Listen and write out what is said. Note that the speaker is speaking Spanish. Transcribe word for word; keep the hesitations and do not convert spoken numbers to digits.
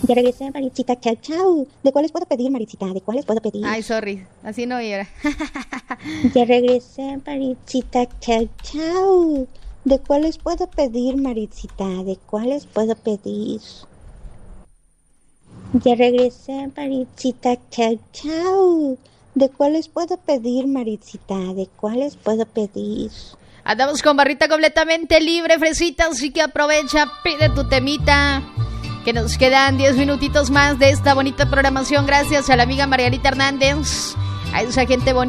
Ya regresé, Marichita, chau, chau. ¿De cuáles puedo pedir, Marichita? ¿De cuáles puedo pedir? Ay, sorry, así no era. Ya regresé, Marichita, chau, chau. ¿De cuáles puedo pedir, Marichita? ¿De cuáles puedo pedir? Ya regresé, Marichita, chau, chau. ¿De cuáles puedo pedir, Marichita? ¿De cuáles puedo pedir? Andamos con barrita completamente libre, fresita, así que aprovecha, pide tu temita. Que nos quedan diez minutitos más de esta bonita programación. Gracias a la amiga Marianita Hernández, a esa gente bonita.